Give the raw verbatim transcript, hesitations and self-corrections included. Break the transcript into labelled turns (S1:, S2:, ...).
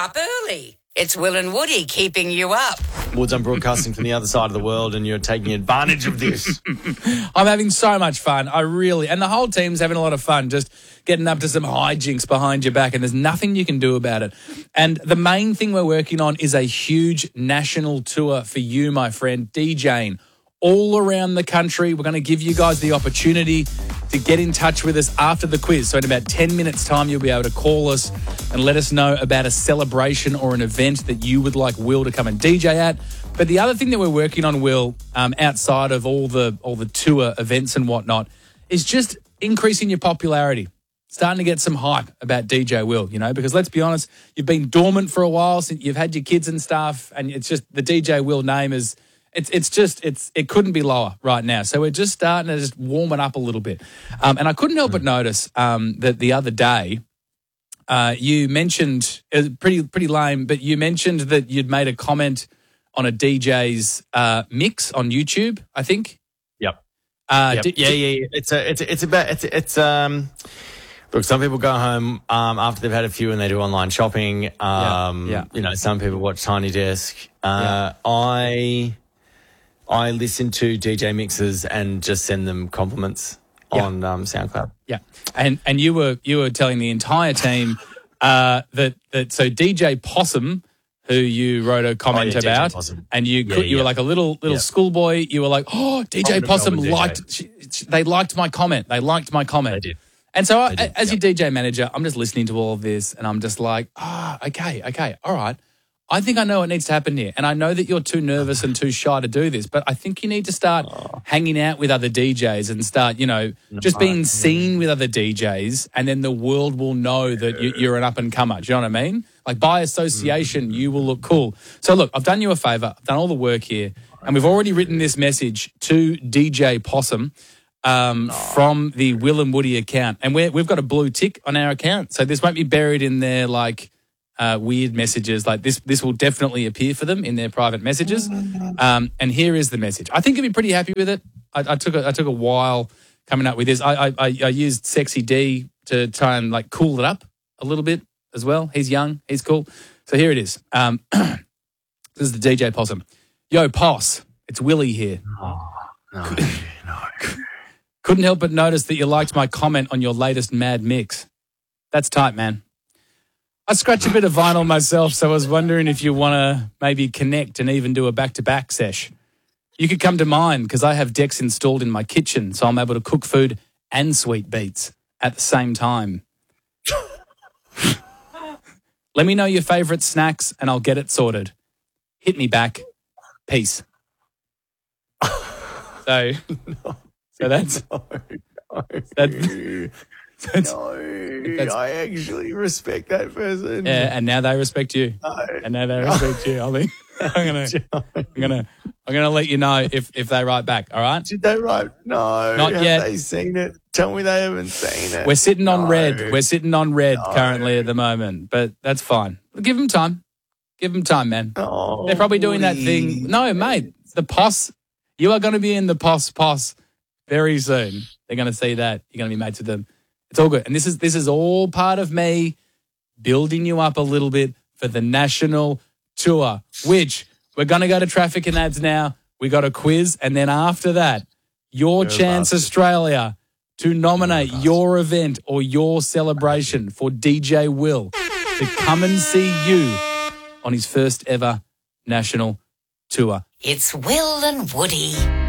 S1: up early. It's Will and Woody keeping you up.
S2: Woods, I'm broadcasting from the other side of the world and you're taking advantage of this.
S3: I'm having so much fun. I really, and the whole team's having a lot of fun just getting up to some hijinks behind your back, and there's nothing you can do about it. And the main thing we're working on is a huge national tour for you, my friend, DJing all around the country. We're going to give you guys the opportunity to get in touch with us after the quiz. So in about ten minutes' time, you'll be able to call us and let us know about a celebration or an event that you would like Will to come and D J at. But the other thing that we're working on, Will, um, outside of all the all the tour events and whatnot, is just increasing your popularity. Starting to get some hype about D J Will, you know, because let's be honest, you've been dormant for a while since you've had your kids and stuff, and it's just the D J Will name is... It's it's just, it's it couldn't be lower right now. So we're just starting to just warm it up a little bit. Um, and I couldn't help but notice um, that the other day uh, you mentioned, it was pretty pretty lame, but you mentioned that you'd made a comment on a D J's uh, mix on YouTube, I think.
S2: Yep.
S3: Uh,
S2: yep.
S3: d-
S2: yeah, yeah, yeah. It's a, it's a, it's about, it's, it's, um, look, some people go home um, after they've had a few and they do online shopping. Um,
S3: yeah, yeah.
S2: You know, some people watch Tiny Desk. Uh, yeah. I... I listen to D J mixes and just send them compliments yeah. on um, SoundCloud.
S3: Yeah, and and you were you were telling the entire team uh, that that so D J Possum, who you wrote a comment
S2: oh, yeah,
S3: about,
S2: D J Possum.
S3: and you
S2: yeah,
S3: could, you
S2: yeah.
S3: were like a little little
S2: yeah.
S3: schoolboy. You were like, oh, D J Possum
S2: D J.
S3: liked. She, she, they liked my comment. They liked my comment.
S2: They did.
S3: And so, I,
S2: did,
S3: as
S2: yep.
S3: your D J manager, I'm just listening to all of this, and I'm just like, ah, oh, okay, okay, all right. I think I know what needs to happen here. And I know that you're too nervous and too shy to do this, but I think you need to start oh. hanging out with other D Js and start, you know, no, just being seen with other D Js, and then the world will know that you, you're an up-and-comer. Do you know what I mean? Like, by association, you will look cool. So, look, I've done you a favour. I've done all the work here, and we've already written this message to D J Possum um, no. from the Will and Woody account. And we're, we've got a blue tick on our account, so this won't be buried in there like... Uh, weird messages like this. This will definitely appear for them in their private messages. Um, and here is the message. I think you'll be pretty happy with it. I, I took a, I took a while coming up with this. I, I, I used Sexy D to try and like cool it up a little bit as well. He's young. He's cool. So here it is. Um, this is the D J Possum. Yo, Poss. It's Willie here.
S2: Oh, no, no.
S3: Couldn't help but notice that you liked my comment on your latest Mad Mix. That's tight, man. I scratch a bit of vinyl myself, so I was wondering if you want to maybe connect and even do a back-to-back sesh. You could come to mine because I have decks installed in my kitchen, so I'm able to cook food and sweet beats at the same time. Let me know your favourite snacks and I'll get it sorted. Hit me back. Peace. So,
S2: no,
S3: so that's...
S2: No, no.
S3: that's That's,
S2: no, that's, I actually respect that person.
S3: Yeah, and now they respect you.
S2: No.
S3: And now they respect you. I think I'm gonna, I'm gonna, I'm gonna let you know if, if they write back. All right?
S2: Did they write? No,
S3: not
S2: have
S3: yet.
S2: They seen it? Tell me they haven't seen it.
S3: We're sitting on
S2: no.
S3: red. We're sitting on red
S2: no.
S3: currently at the moment, but that's fine. Give them time. Give them time, man.
S2: Oh,
S3: They're probably doing that thing. No, mate, the Poss. You are going to be in the Poss Poss very soon. They're going to see that. You're going to be mates with them. It's all good. And this is this is all part of me building you up a little bit for the national tour, which we're going to go to traffic and ads now. We got a quiz. And then after that, your Go chance, bastard. Australia, to nominate Go your event or your celebration for D J Will to come and see you on his first ever national tour.
S1: It's Will and Woody.